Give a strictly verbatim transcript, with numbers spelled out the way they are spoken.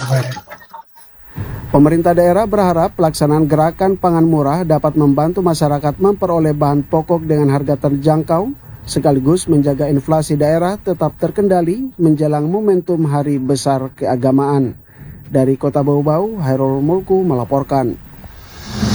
Pemerintah daerah berharap pelaksanaan gerakan pangan murah dapat membantu masyarakat memperoleh bahan pokok dengan harga terjangkau, sekaligus menjaga inflasi daerah tetap terkendali menjelang momentum Hari Besar Keagamaan. Dari Kota Bau-Bau, Hairul Mulku melaporkan.